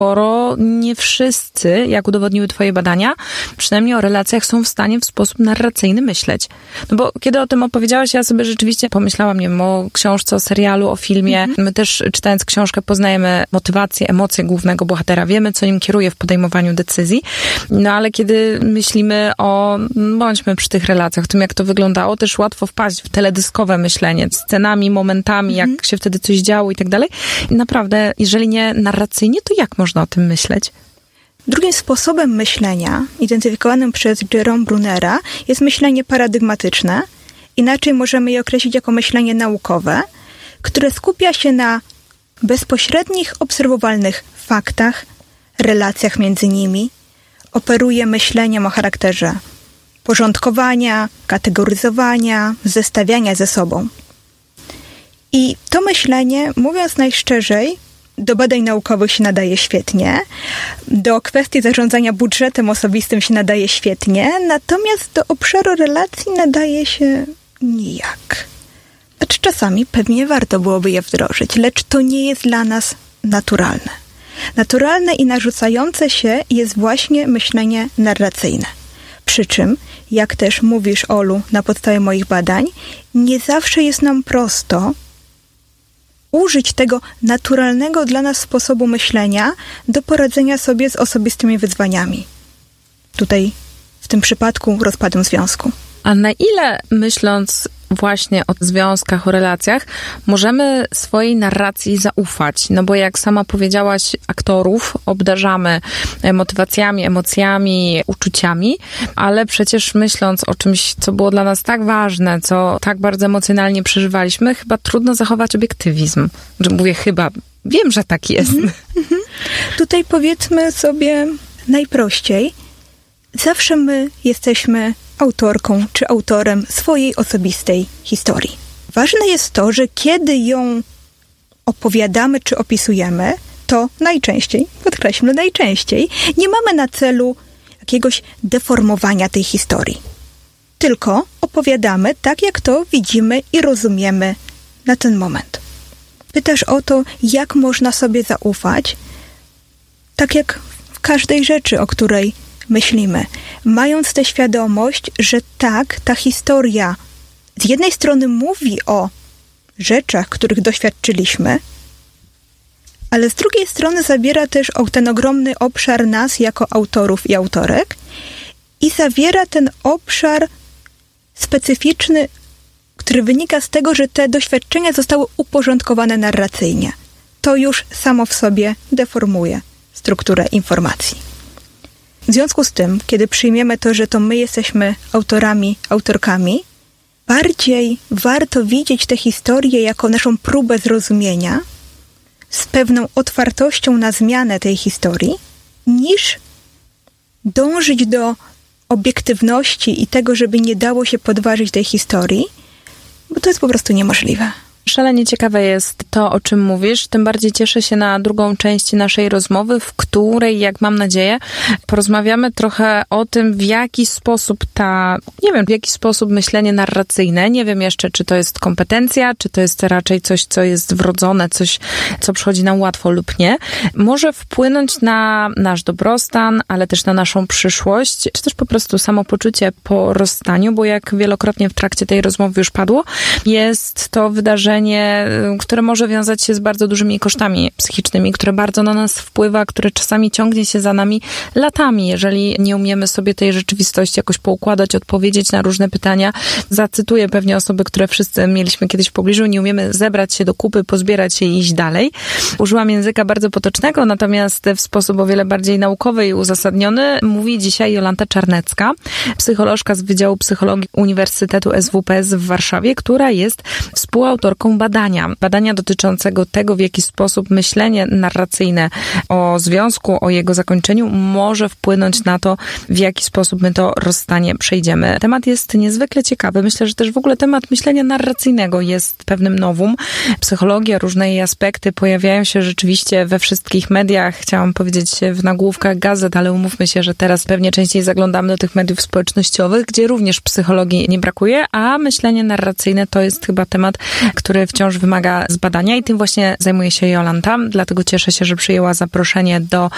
skoro nie wszyscy, jak udowodniły twoje badania, przynajmniej o relacjach są w stanie w sposób narracyjny myśleć. No bo kiedy o tym opowiedziałaś, ja sobie rzeczywiście pomyślałam, nie wiem, o książce, o serialu, o filmie. My też, czytając książkę, poznajemy motywację, emocje głównego bohatera. Wiemy, co nim kieruje w podejmowaniu decyzji. No ale kiedy myślimy bądźmy przy tych relacjach, tym jak to wyglądało, też łatwo wpaść w teledyskowe myślenie, scenami, momentami, jak się wtedy coś działo i tak dalej. I naprawdę, jeżeli nie narracyjnie, to jak można o tym myśleć? Drugim sposobem myślenia, identyfikowanym przez Jerome Brunera, jest myślenie paradygmatyczne. Inaczej możemy je określić jako myślenie naukowe, które skupia się na bezpośrednich, obserwowalnych faktach, relacjach między nimi, operuje myśleniem o charakterze porządkowania, kategoryzowania, zestawiania ze sobą. I to myślenie, mówiąc najszczerzej, do badań naukowych się nadaje świetnie, do kwestii zarządzania budżetem osobistym się nadaje świetnie, natomiast do obszaru relacji nadaje się nijak. Znaczy czasami pewnie warto byłoby je wdrożyć, lecz to nie jest dla nas naturalne. Naturalne i narzucające się jest właśnie myślenie narracyjne. Przy czym, jak też mówisz, Olu, na podstawie moich badań, nie zawsze jest nam prosto użyć tego naturalnego dla nas sposobu myślenia do poradzenia sobie z osobistymi wyzwaniami. Tutaj, w tym przypadku, rozpadem związku. A na ile, myśląc właśnie o związkach, o relacjach, możemy swojej narracji zaufać? No bo jak sama powiedziałaś, aktorów obdarzamy motywacjami, emocjami, uczuciami, ale przecież myśląc o czymś, co było dla nas tak ważne, co tak bardzo emocjonalnie przeżywaliśmy, chyba trudno zachować obiektywizm. Mówię chyba, wiem, że tak jest. Tutaj powiedzmy sobie najprościej, zawsze my jesteśmy autorką czy autorem swojej osobistej historii. Ważne jest to, że kiedy ją opowiadamy czy opisujemy, to najczęściej, podkreślmy najczęściej, nie mamy na celu jakiegoś deformowania tej historii. Tylko opowiadamy tak, jak to widzimy i rozumiemy na ten moment. Pytasz o to, jak można sobie zaufać, tak jak w każdej rzeczy, o której myślimy, mając tę świadomość, że tak, ta historia z jednej strony mówi o rzeczach, których doświadczyliśmy, ale z drugiej strony zabiera też ten ogromny obszar nas jako autorów i autorek i zawiera ten obszar specyficzny, który wynika z tego, że te doświadczenia zostały uporządkowane narracyjnie. To już samo w sobie deformuje strukturę informacji. W związku z tym, kiedy przyjmiemy to, że to my jesteśmy autorami, autorkami, bardziej warto widzieć tę historię jako naszą próbę zrozumienia z pewną otwartością na zmianę tej historii, niż dążyć do obiektywności i tego, żeby nie dało się podważyć tej historii, bo to jest po prostu niemożliwe. Szalenie ciekawe jest to, o czym mówisz. Tym bardziej cieszę się na drugą część naszej rozmowy, w której, jak mam nadzieję, porozmawiamy trochę o tym, w jaki sposób w jaki sposób myślenie narracyjne, nie wiem jeszcze, czy to jest kompetencja, czy to jest raczej coś, co jest wrodzone, coś, co przychodzi nam łatwo lub nie, może wpłynąć na nasz dobrostan, ale też na naszą przyszłość, czy też po prostu samopoczucie po rozstaniu, bo jak wielokrotnie w trakcie tej rozmowy już padło, jest to wydarzenie, które może wiązać się z bardzo dużymi kosztami psychicznymi, które bardzo na nas wpływa, które czasami ciągnie się za nami latami, jeżeli nie umiemy sobie tej rzeczywistości jakoś poukładać, odpowiedzieć na różne pytania. Zacytuję pewnie osoby, które wszyscy mieliśmy kiedyś w pobliżu, nie umiemy zebrać się do kupy, pozbierać się i iść dalej. Użyłam języka bardzo potocznego, natomiast w sposób o wiele bardziej naukowy i uzasadniony mówi dzisiaj Jolanta Czarnecka, psycholożka z Wydziału Psychologii Uniwersytetu SWPS w Warszawie, która jest współautorką badania dotyczącego tego, w jaki sposób myślenie narracyjne o związku, o jego zakończeniu może wpłynąć na to, w jaki sposób my to rozstanie przejdziemy. Temat jest niezwykle ciekawy. Myślę, że też w ogóle temat myślenia narracyjnego jest pewnym novum. Psychologia, różne jej aspekty pojawiają się rzeczywiście we wszystkich mediach. Chciałam powiedzieć w nagłówkach gazet, ale umówmy się, że teraz pewnie częściej zaglądamy do tych mediów społecznościowych, gdzie również psychologii nie brakuje, a myślenie narracyjne to jest chyba temat, który wciąż wymaga zbadania i tym właśnie zajmuje się Jolanta. Dlatego cieszę się, że przyjęła zaproszenie do